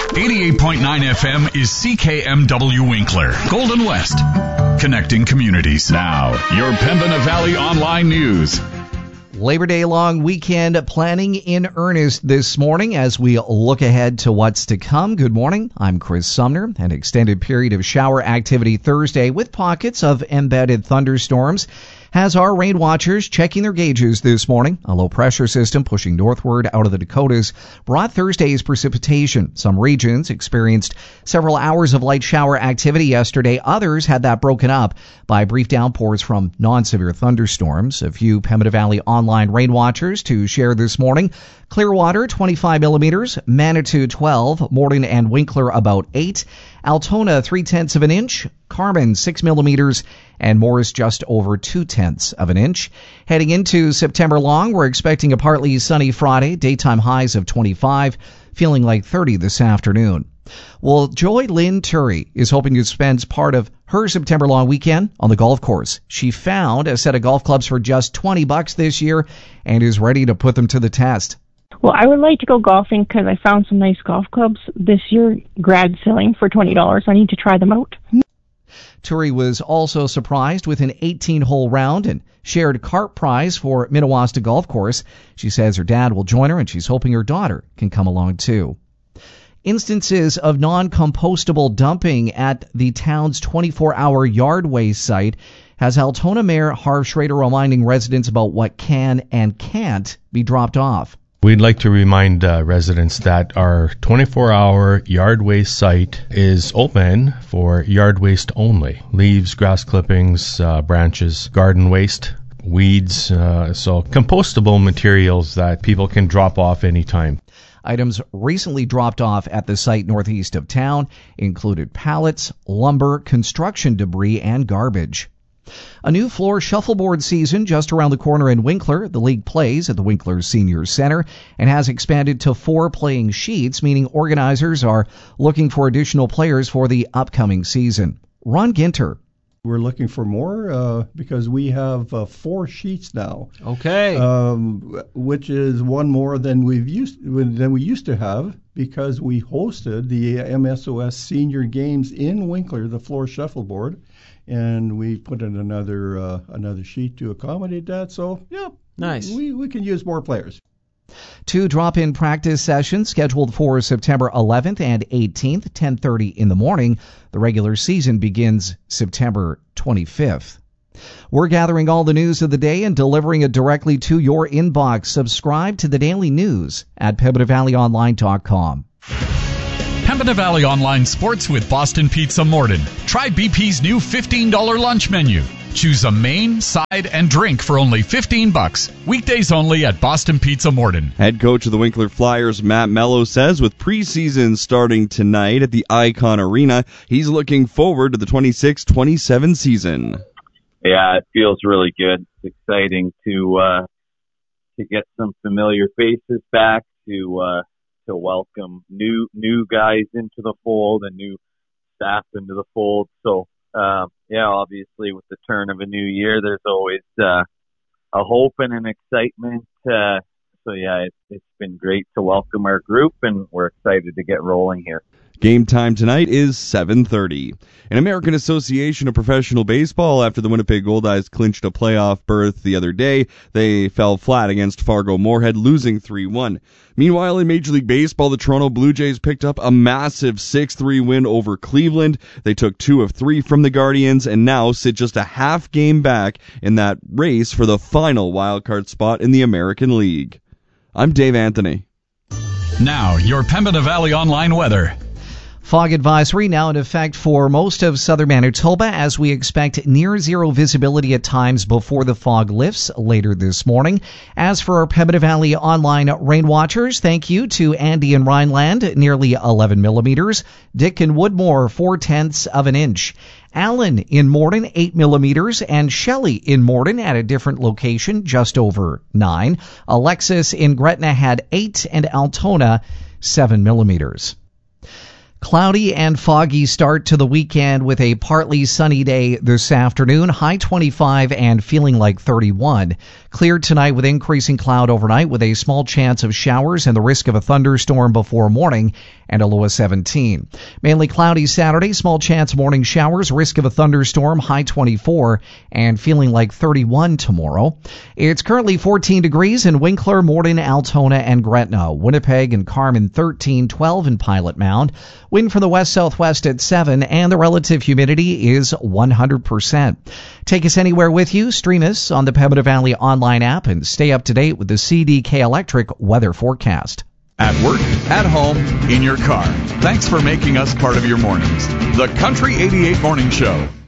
88.9 FM is CKMW Winkler, Golden West, connecting communities. Now, your Pembina Valley Online News. Labor Day long weekend planning in earnest this morning as we look ahead to what's to come. Good morning. I'm Chris Sumner. An extended period of shower activity Thursday with pockets of embedded thunderstorms has our rain watchers checking their gauges this morning. A low pressure system pushing northward out of the Dakotas brought Thursday's precipitation. Some regions experienced several hours of light shower activity yesterday. Others had that broken up by brief downpours from non-severe thunderstorms. A few Pembina Valley online rain watchers to share this morning. Clearwater, 25 millimeters. Manitou, 12. Morden and Winkler, about 8. Altona, 0.3 of an inch. Carmen, 6 millimeters. And Morris, just over 0.2 of an inch. Heading into September long, we're expecting a partly sunny Friday. Daytime highs of 25. Feeling like 30 this afternoon. Well, Joy Lynn Turry is hoping to spend part of her September long weekend on the golf course. She found a set of golf clubs for just $20 this year and is ready to put them to the test. Well, I would like to go golfing because I found some nice golf clubs this year, grad selling for $20. I need to try them out. Turry was also surprised with an 18-hole round and shared cart prize for Minnewaska Golf Course. She says her dad will join her and she's hoping her daughter can come along too. Instances of non-compostable dumping at the town's 24-hour yard waste site has Altona Mayor Harv Schrader reminding residents about what can and can't be dropped off. We'd like to remind residents that our 24-hour yard waste site is open for yard waste only. Leaves, grass clippings, branches, garden waste, weeds, so compostable materials that people can drop off anytime. Items recently dropped off at the site northeast of town included pallets, lumber, construction debris, and garbage. A new floor shuffleboard season just around the corner in Winkler. The league plays at the Winkler Senior Center and has expanded to 4 playing sheets, meaning organizers are looking for additional players for the upcoming season. Ron Ginter. We're looking for more because we have 4 sheets now. Okay. Which is one more than we used to have because we hosted the MSOS Senior Games in Winkler, the floor shuffleboard, and we put in another sheet to accommodate that. So yeah, nice. We can use more players. 2 drop-in practice sessions scheduled for September 11th and 18th, 10:30 in the morning. The regular season begins September 25th. We're gathering all the news of the day and delivering it directly to your inbox. Subscribe to the daily news at PembinaValleyOnline.com. Pembina Valley Online Sports with Boston Pizza Morden. Try BP's new $15 lunch menu. Choose a main, side, and drink for only $15. Weekdays only at Boston Pizza Morden. Head coach of the Winkler Flyers, Matt Mello, says with preseason starting tonight at the Icon Arena, he's looking forward to the 26-27 season. Yeah, it feels really good. It's exciting to get some familiar faces back, to welcome new guys into the fold and new staff into the fold. So, obviously with the turn of a new year, there's always a hope and an excitement. It's been great to welcome our group, and we're excited to get rolling here. Game time tonight is 7:30. An American Association of Professional Baseball, after the Winnipeg Goldeyes clinched a playoff berth the other day, they fell flat against Fargo Moorhead, losing 3-1. Meanwhile, in Major League Baseball, the Toronto Blue Jays picked up a massive 6-3 win over Cleveland. They took 2 of 3 from the Guardians and now sit just a half game back in that race for the final wildcard spot in the American League. I'm Dave Anthony. Now, your Pembina Valley Online weather. Fog advisory now in effect for most of southern Manitoba as we expect near zero visibility at times before the fog lifts later this morning. As for our Pembina Valley Online rain watchers, thank you to Andy in Rhineland, nearly 11 millimeters. Dick in Woodmore, 0.4 of an inch. Allen in Morden, 8 millimeters, and Shelley in Morden at a different location, just over 9. Alexis in Gretna had 8, and Altona, 7 millimeters. Cloudy and foggy start to the weekend with a partly sunny day this afternoon, high 25 and feeling like 31. Clear tonight with increasing cloud overnight with a small chance of showers and the risk of a thunderstorm before morning. and a low of 17. Mainly cloudy Saturday, small chance morning showers, risk of a thunderstorm, high 24, and feeling like 31 tomorrow. It's currently 14 degrees in Winkler, Morden, Altona, and Gretna. Winnipeg and Carmen 13, 12 in Pilot Mound. Wind from the west-southwest at 7, and the relative humidity is 100%. Take us anywhere with you. Stream us on the Pembina Valley online app and stay up to date with the CDK Electric weather forecast. At work, at home, in your car. Thanks for making us part of your mornings. The Country 88 Morning Show.